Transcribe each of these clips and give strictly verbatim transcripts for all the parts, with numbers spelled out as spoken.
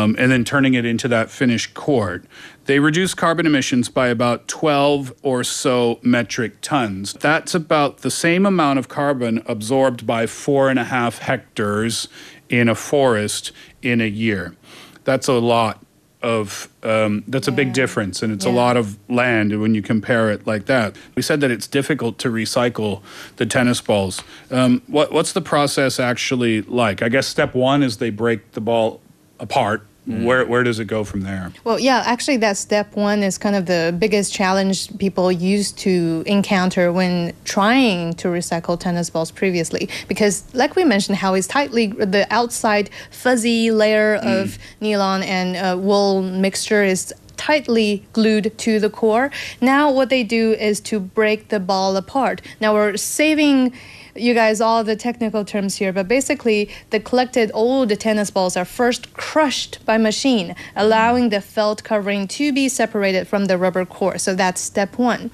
um, and then turning it into that finished court, they reduce carbon emissions by about twelve or so metric tons. That's about the same amount of carbon absorbed by four and a half hectares in a forest in a year. That's a lot of, um, that's yeah. a big difference, and it's yeah. a lot of land when you compare it like that. We said that it's difficult to recycle the tennis balls. Um, what, what's the process actually like? I guess step one is they break the ball apart. Mm. Where where does it go from there? Well, yeah, actually that step one is kind of the biggest challenge people used to encounter when trying to recycle tennis balls previously. Because like we mentioned, how it's tightly, the outside fuzzy layer mm. of nylon and uh, wool mixture is tightly glued to the core. Now what they do is to break the ball apart. Now we're saving you guys all the technical terms here, but basically the collected old tennis balls are first crushed by machine, allowing the felt covering to be separated from the rubber core. So that's step one.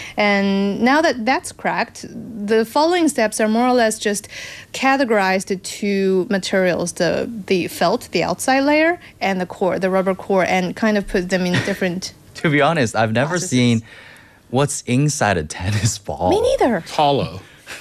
And now that that's cracked, the following steps are more or less just categorized to materials, the, the felt, the outside layer, and the core, the rubber core, and kind of put them in different To be honest, I've never processes. seen what's inside a tennis ball. Me neither. It's hollow.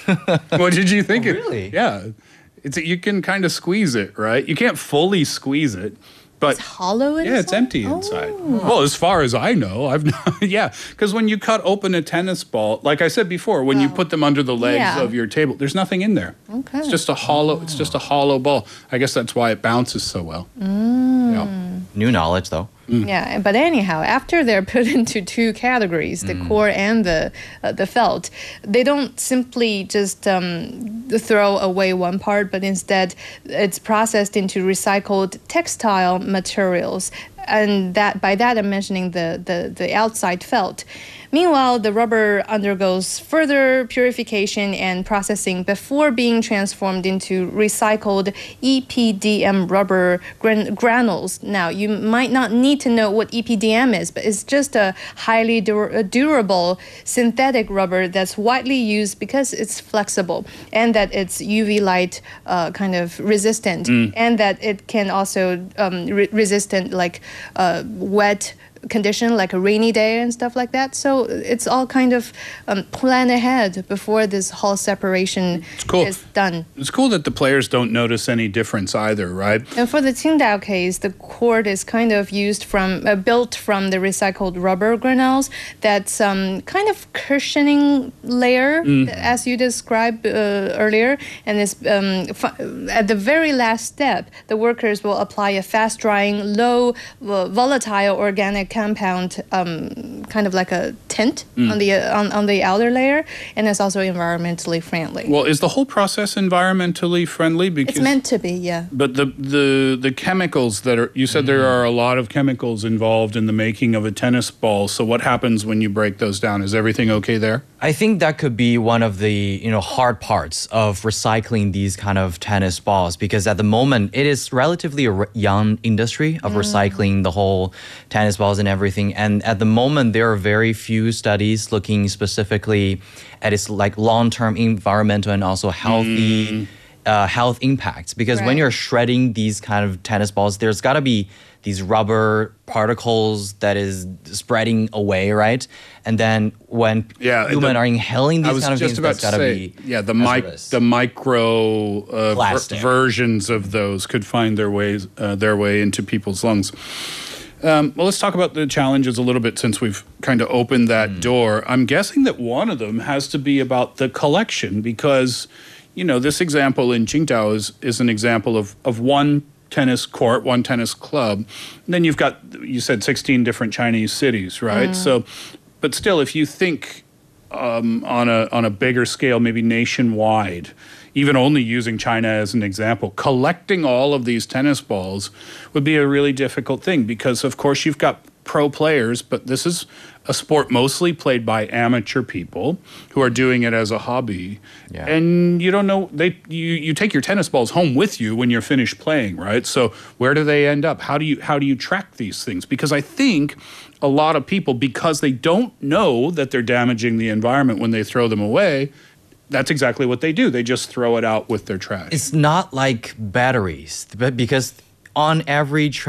What did you think? Oh, it, really? Yeah. It's you can kind of squeeze it, right? You can't fully squeeze it, but It's hollow inside? yeah, it's empty Oh. inside. Well, as far as I know, I've not, yeah, because when you cut open a tennis ball, like I said before, when you Wow. put them under the legs Yeah. of your table, there's nothing in there. Okay. It's just a hollow. It's just a hollow ball. I guess that's why it bounces so well. Mm. Yeah. New knowledge, though. Yeah, but anyhow, after they're put into two categories, the core and the uh, the felt, they don't simply just um, throw away one part, but instead it's processed into recycled textile materials. And that by that I'm mentioning the, the, the outside felt. Meanwhile, the rubber undergoes further purification and processing before being transformed into recycled E P D M rubber gran- granules. Now, you might not need to know what E P D M is, but it's just a highly dur- durable synthetic rubber that's widely used because it's flexible and that it's U V light uh, kind of resistant, mm. and that it can also um, re- resistant like uh, wet condition, like a rainy day and stuff like that. So it's all kind of um, plan ahead before this whole separation cool. is done. It's cool that the players don't notice any difference either, right? And for the Qingdao case, the cord is kind of used from, uh, built from the recycled rubber granules. That's um, kind of cushioning layer, mm. as you described uh, earlier. And it's, um, f- at the very last step, the workers will apply a fast-drying, low uh, volatile organic compound, um, kind of like a tint mm. on the uh, on, on the outer layer, and it's also environmentally friendly. Well, is the whole process environmentally friendly? Because, it's meant to be, yeah. But the the the chemicals that are, you said mm. there are a lot of chemicals involved in the making of a tennis ball. So what happens when you break those down? Is everything okay there? I think that could be one of the, you know, hard parts of recycling these kind of tennis balls, because at the moment it is relatively a young industry of mm. recycling the whole tennis balls and everything. And at the moment, there are very few studies looking specifically at its like long-term environmental and also healthy mm. uh, health impacts. Because right. when you're shredding these kind of tennis balls, there's got to be these rubber particles that is spreading away, right? And then when yeah, humans the, are inhaling these kind of things, that's got to be yeah, the mic, the micro uh, ver- versions of those could find their ways uh, their way into people's lungs. Um, well, let's talk about the challenges a little bit since we've kind of opened that mm. door. I'm guessing that one of them has to be about the collection because, you know, this example in Qingdao is, is an example of, of one tennis court, one tennis club. And then you've got, you said sixteen different Chinese cities, right? Mm. So, but still, if you think um, on a on a bigger scale, maybe nationwide, even only using China as an example, collecting all of these tennis balls would be a really difficult thing because, of course, you've got pro players, but this is a sport mostly played by amateur people who are doing it as a hobby. Yeah. And you don't know, they you, you take your tennis balls home with you when you're finished playing, right? So where do they end up? How do you how do you track these things? Because I think a lot of people, because they don't know that they're damaging the environment when they throw them away, that's exactly what they do. They just throw it out with their trash. It's not like batteries, but because on every